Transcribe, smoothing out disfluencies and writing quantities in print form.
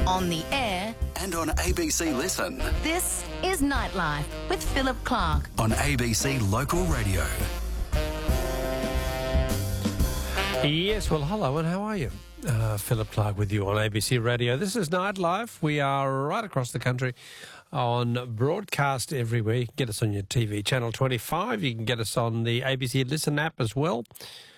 on the air, and on ABC Listen. this is Nightlife with Philip Clark. On ABC Local Radio. Yes, well, hello and how are you? Philip Clark with you on ABC Radio. This is Nightlife. We are right across the country on broadcast everywhere. You can get us on your TV, Channel 25. You can get us on the ABC Listen app as well.